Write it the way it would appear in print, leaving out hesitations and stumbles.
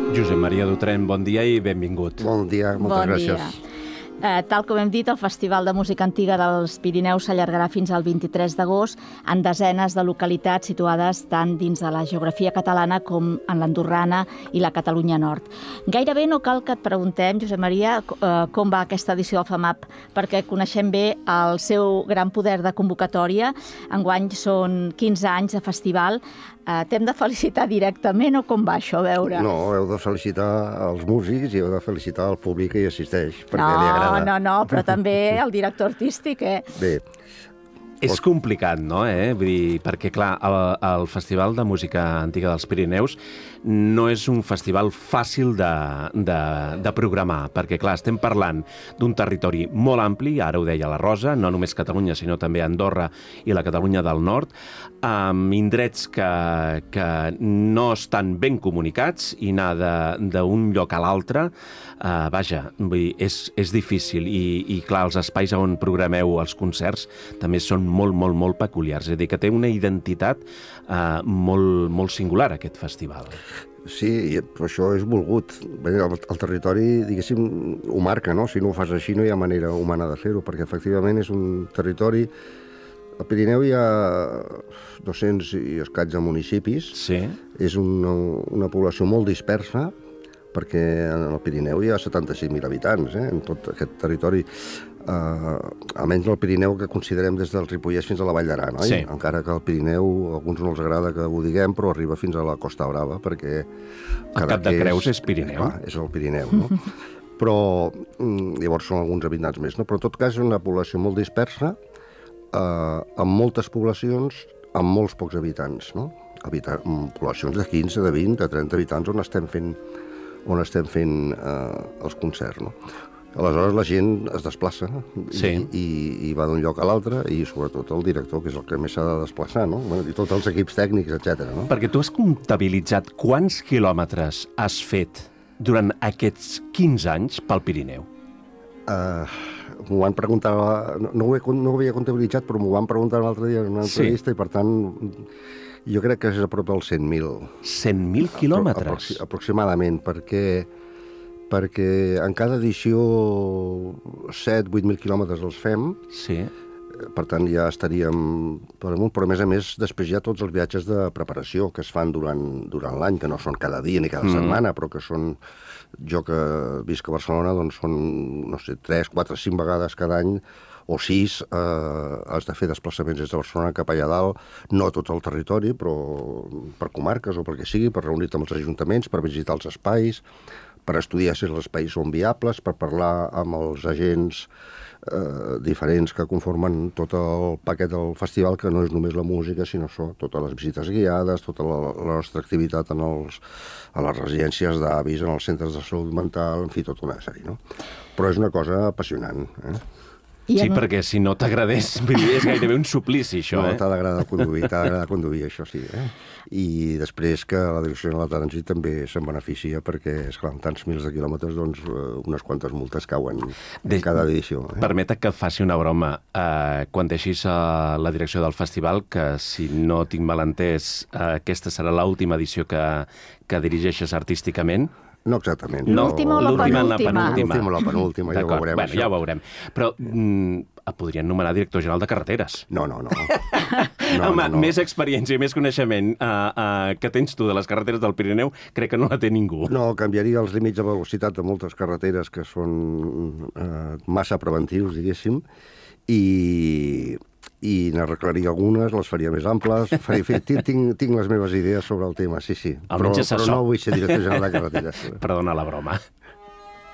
Josep Maria Dutren, bon dia i benvingut. Bon dia, moltes gràcies. Tal com hem dit, el Festival de Música Antiga dels Pirineus s'allargarà fins al 23 d'agost en desenes de localitats situades tant dins de la geografia catalana com en l'andorrana i la Catalunya Nord. Gairebé no cal que et preguntem, Josep Maria, com va aquesta edició del FAMAP, perquè coneixem bé el seu gran poder de convocatòria. Enguany són 15 anys de festival. T'hem de felicitar directament o com va això, a veure? No, heu de felicitar els músics i heu de felicitar el públic que hi assisteix, perquè li agrada. No, però també el director artístic, Bé. És complicat, no? Vull dir, perquè, clar, el Festival de Música Antiga dels Pirineus no és un festival fàcil de programar, perquè, clar, estem parlant d'un territori molt ampli, ara ho deia la Rosa, no només Catalunya, sinó també Andorra i la Catalunya del Nord, amb indrets que no estan ben comunicats i anar d'un lloc a l'altre, vaja, vull dir, és difícil i, clar, els espais on programeu els concerts també són molt peculiars. És a dir, que té una identitat molt singular, aquest festival. Sí, però això és volgut. El territori, diguéssim, ho marca, no? Si no ho fas així no hi ha manera humana de fer-ho, perquè efectivament és un territori... Al Pirineu hi ha 200 i escaig de municipis. Sí. És una població molt dispersa, perquè en el Pirineu hi ha 75.000 habitants, en tot aquest territori. Almenys el Pirineu que considerem des del Ripollès fins a la Vall d'Aran, oi? Sí. Encara que el Pirineu, a alguns no els agrada que ho diguem, però arriba fins a la Costa Brava, perquè... El Cap de Creus és Pirineu. Clar, és el Pirineu, no? Però llavors són alguns habitants més, no? Però en tot cas és una població molt dispersa, amb moltes poblacions, amb molts pocs habitants, no? Poblacions de 15, de 20, de 30 habitants on estem fent els concerts, no? Aleshores la gent es desplaça i va d'un lloc a l'altre i sobretot el director, que és el que més s'ha de desplaçar, no? I tots els equips tècnics, etc. No? Perquè tu has comptabilitzat quants quilòmetres has fet durant aquests 15 anys pel Pirineu? M'ho van preguntar, no ho havia comptabilitzat, però m'ho van preguntar l'altre dia en una entrevista i per tant jo crec que és a prop dels 100.000. 100.000 quilòmetres? Aproximadament, perquè en cada edició 7-8.000 quilòmetres els fem. Sí. Per tant, ja estaríem per amunt, però a més, després hi ha tots els viatges de preparació que es fan durant l'any, que no són cada dia ni cada setmana, però que són... Jo que visc a Barcelona, doncs són, no sé, 3, 4, 5 vegades cada any, o 6, has de fer desplaçaments des de Barcelona cap allà dalt, no a tot el territori, però per comarques o pel que sigui, per reunir-te amb els ajuntaments, per visitar els espais, per estudiar si els espais són viables, per parlar amb els agents diferents que conformen tot el paquet del festival, que no és només la música, sinó totes les visites guiades, tota la nostra activitat a les residències d'avis, en els centres de salut mental, en fi, tota una sèrie, no? Però és una cosa apassionant, Sí, perquè si no t'agradés, és gairebé un suplici, això, No, t'ha d'agradar conduir, això sí, I després que la Direcció General de Trànsit també se'n beneficia perquè, esclar, amb tants mils de quilòmetres, doncs unes quantes multes cauen en cada edició. Permeta que faci una broma. Quan deixis la direcció del festival, que si no tinc mal entès, aquesta serà l'última edició que dirigeixes artísticament. No exactament. L'última o la penúltima? L'última o la penúltima, ja ho veurem. Bueno, ja ho veurem. Però et podrien nomenar director general de carreteres. No. Home, més experiència i més coneixement que tens tu de les carreteres del Pirineu, crec que no la té ningú. No, canviaria els límits de velocitat de moltes carreteres que són massa preventius, diguéssim, i n'arreglaria algunes, les faria més amples, tinc les meves idees sobre el tema, sí. Però no vull ser director general de carreteres. Perdona la broma.